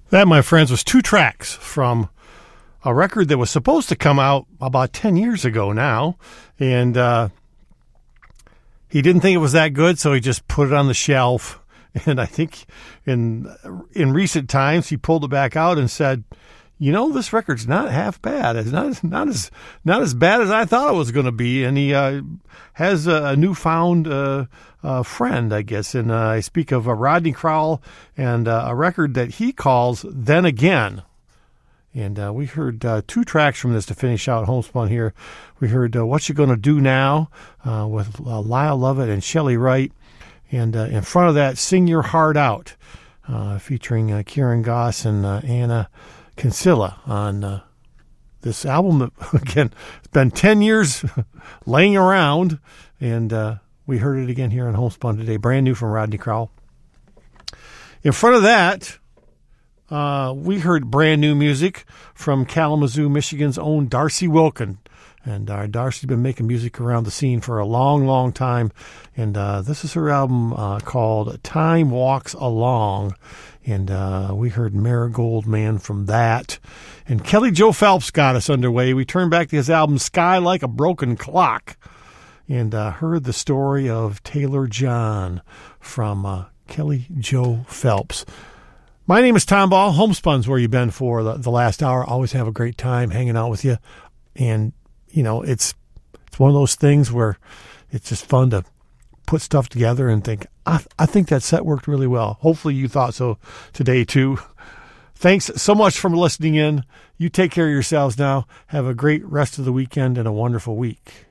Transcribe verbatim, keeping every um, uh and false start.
That, my friends, was two tracks from a record that was supposed to come out about ten years ago now. And uh, he didn't think it was that good, so he just put it on the shelf. And I think in in recent times, he pulled it back out and said, you know, this record's not half bad. It's not, not, as, not as bad as I thought it was going to be. And he uh, has a, a newfound uh, uh, friend, I guess. And uh, I speak of uh, Rodney Crowell and uh, a record that he calls Then Again. And uh, we heard uh, two tracks from this to finish out Homespun here. We heard uh, What You Gonna Do Now uh, with uh, Lyle Lovett and Shelley Wright. And uh, in front of that, Sing Your Heart Out, uh, featuring uh, Kieran Goss and uh, Anna Kinsella on uh, this album that, again, it's been ten years laying around, and uh, we heard it again here on Homespun today, brand new from Rodney Crowell. In front of that, uh, we heard brand new music from Kalamazoo, Michigan's own Darcy Wilkin. And uh, Darcy's been making music around the scene for a long, long time. And uh, this is her album uh, called Time Walks Along. And uh, we heard Marigold Man from that. And Kelly Joe Phelps got us underway. We turned back to his album Sky Like a Broken Clock and uh, heard the story of Taylor John from uh, Kelly Joe Phelps. My name is Tom Ball. Homespun's where you've been for the, the last hour. Always have a great time hanging out with you. And, you know, it's it's one of those things where it's just fun to put stuff together and think, I, I think that set worked really well. Hopefully you thought so today, too. Thanks so much for listening in. You take care of yourselves now. Have a great rest of the weekend and a wonderful week.